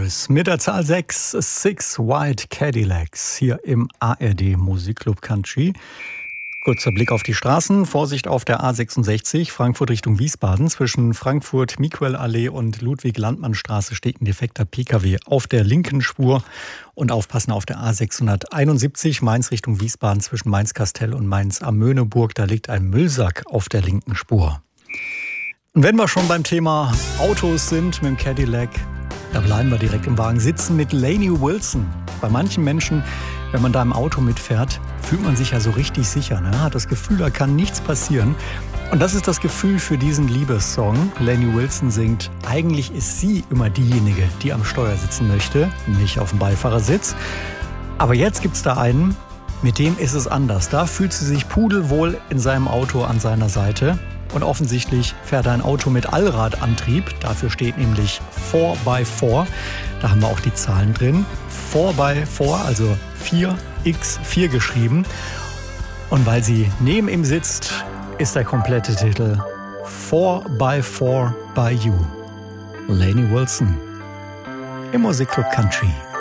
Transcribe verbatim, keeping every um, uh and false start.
Paris mit der Zahl sechs, Six White Cadillacs hier im A R D Musikclub Country. Kurzer Blick auf die Straßen. Vorsicht auf der A sechsundsechzig, Frankfurt Richtung Wiesbaden. Zwischen Frankfurt-Miquel-Allee und Ludwig-Landmann-Straße steht ein defekter Pkw auf der linken Spur. Und aufpassen auf der A sechshunderteinundsiebzig, Mainz Richtung Wiesbaden. Zwischen Mainz-Kastell und Mainz-am-Möhneburg, da liegt ein Müllsack auf der linken Spur. Und wenn wir schon beim Thema Autos sind mit dem Cadillac, da bleiben wir direkt im Wagen sitzen mit Lainey Wilson. Bei manchen Menschen, wenn man da im Auto mitfährt, fühlt man sich ja so richtig sicher, ne? Hat das Gefühl, da kann nichts passieren. Und das ist das Gefühl für diesen Liebessong. Lainey Wilson singt, eigentlich ist sie immer diejenige, die am Steuer sitzen möchte, nicht auf dem Beifahrersitz. Aber jetzt gibt's da einen, mit dem ist es anders. Da fühlt sie sich pudelwohl in seinem Auto an seiner Seite. Und offensichtlich fährt er ein Auto mit Allradantrieb. Dafür steht nämlich vier bei vier. Da haben wir auch die Zahlen drin. vier bei vier, also vier mal vier geschrieben. Und weil sie neben ihm sitzt, ist der komplette Titel vier by vier by You. Lainey Wilson im Musikclub Country.